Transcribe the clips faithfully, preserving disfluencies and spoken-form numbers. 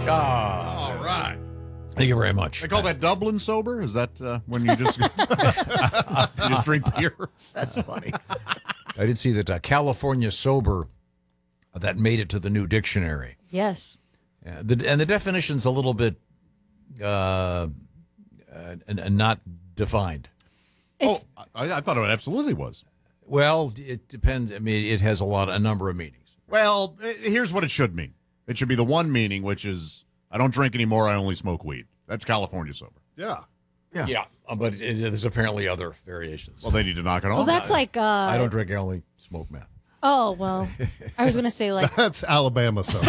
Ah, All right. thank you very much. They call that Dublin sober? Is that uh, when you just, you just drink beer? That's funny. I did see that uh, California sober, uh, that made it to the new dictionary. Yes. Yeah, the, and the definition's a little bit uh, uh, and, and not defined. It's, Oh, I, I thought it absolutely was. Well, it depends. I mean, it has a lot, a number of meanings. Well, eh, here's what it should mean. It should be the one meaning, which is, I don't drink anymore, I only smoke weed. That's California sober. Yeah. Yeah, yeah uh, but it, there's apparently other variations. Well, they need to knock it off. well, that's like. Uh, I don't drink, I only smoke meth. Oh, well, I was going to say, like. That's Alabama sober.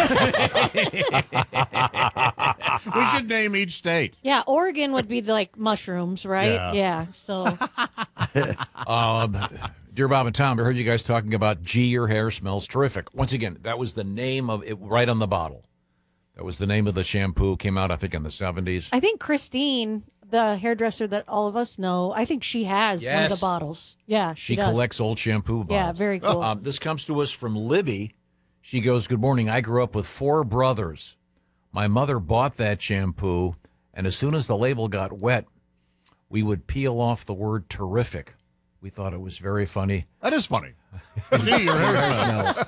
We should name each state. Yeah, Oregon would be like mushrooms, right? Yeah. Yeah. So. Um, dear Bob and Tom, I heard you guys talking about Gee, your hair smells terrific. Once again, that was the name of it right on the bottle. That was the name of the shampoo. Came out, I think, in the seventies. I think Christine, the hairdresser that all of us know, I think she has one of Yes. the bottles. Yeah, she, She does. collects old shampoo bottles. Yeah, very cool. Um, this comes to us from Libby. She goes, good morning. I grew up with four brothers. My mother bought that shampoo, and as soon as the label got wet, we would peel off the word terrific. We thought it was very funny. That is funny. Gee, your hair smells.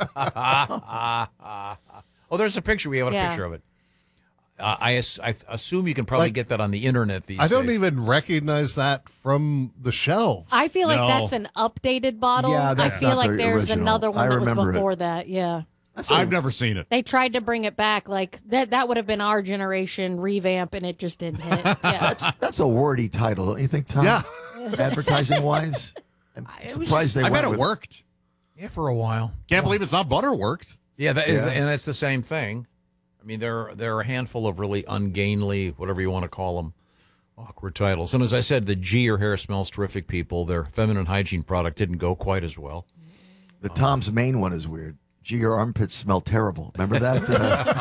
Oh, there's a picture. We have a Yeah. picture of it. Uh, I, as- I assume you can probably Like, get that on the internet these I don't days. even recognize that from the shelves. I feel like No. that's an updated bottle. Yeah, I that's feel not like the there's original. another one I that was remember it. before that. Yeah. That's a- I've never seen it. They tried to bring it back. Like that that would have been our generation revamp, and it just didn't hit. Yeah. That's, that's a wordy title, don't you think, Tom? Yeah. Advertising wise? I'm It was surprised they I went bet it with- worked. Yeah, for a while. Can't believe it's not butter worked. Yeah, that, Yeah. and it's the same thing. I mean, there there are a handful of really ungainly, whatever you want to call them, awkward titles. And as I said, the Gee, your hair smells terrific people. Their feminine hygiene product didn't go quite as well. The Tom's main one is weird. Gee, your armpits smell terrible. Remember that?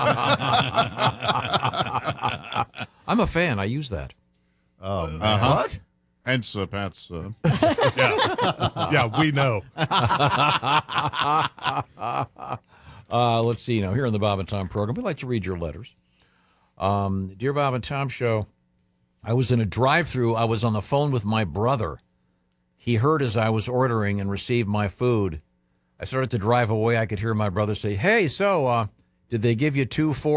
Uh, I'm a fan. I use that. Oh, man. Uh-huh. what? Hence, uh, Pat's. Uh, Yeah. Yeah, we know. Uh, let's see now. Here on the Bob and Tom program, we'd like to read your letters. Um, Dear Bob and Tom Show, I was in a drive-thru. I was on the phone with my brother. He heard as I was ordering and received my food. I started to drive away. I could hear my brother say, "Hey, so uh, did they give you two, four?"